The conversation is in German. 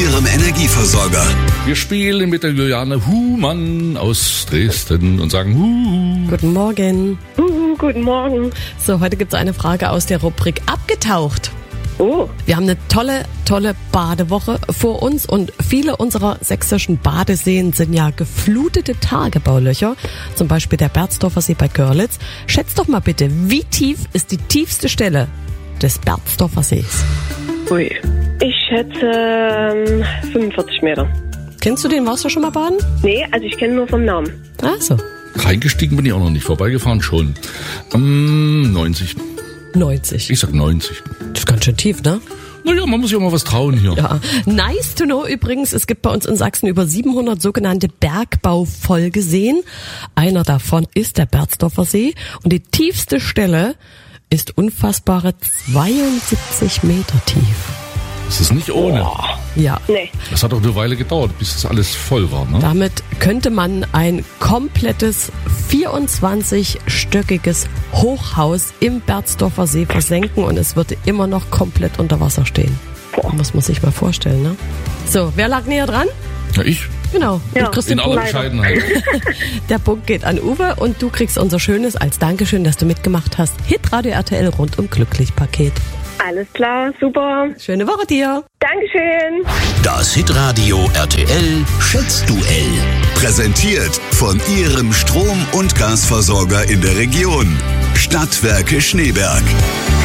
Ihrem Energieversorger. Wir spielen mit der Juliane Humann aus Dresden und sagen Huhu. Guten Morgen. Guten Morgen. So, heute gibt es eine Frage aus der Rubrik Abgetaucht. Oh, Wir haben eine tolle Badewoche vor uns und viele unserer sächsischen Badeseen sind ja geflutete Tagebaulöcher. Zum Beispiel der Berzdorfer See bei Görlitz. Schätzt doch mal bitte, wie tief ist die tiefste Stelle des Berzdorfer Sees? ui. Ich schätze 45 Meter. Kennst du den? Warst du schon mal baden? Nee, also ich kenne nur vom Namen. Also, Reingestiegen bin ich auch noch nicht, vorbeigefahren schon. 90. 90. Ich sag 90. Das ist ganz schön tief, ne? Naja, man muss ja mal was trauen hier. Ja, nice to know übrigens, es gibt bei uns in Sachsen über 700 sogenannte Bergbaufolgeseen. Einer davon ist der Berzdorfer See und die tiefste Stelle ist unfassbare 72 Meter tief. Das ist nicht ohne. Ja, Nee. Das hat auch eine Weile gedauert, bis das alles voll war, ne? damit könnte man ein komplettes 24-stöckiges Hochhaus im Berzdorfer See versenken und es würde immer noch komplett unter Wasser stehen. Muss man sich mal vorstellen, ne? So, wer lag näher dran? Ja, ich. Genau. Ja. Du kriegst den In aller Punkt. Bescheidenheit. Der Punkt geht an Uwe und du kriegst unser schönes, als Dankeschön, dass du mitgemacht hast, Hitradio RTL rundum glücklich Paket. Alles klar, super. Schöne Woche dir. Dankeschön. Das Hitradio RTL Schätzduell. Präsentiert von Ihrem Strom- und Gasversorger in der Region. Stadtwerke Schneeberg.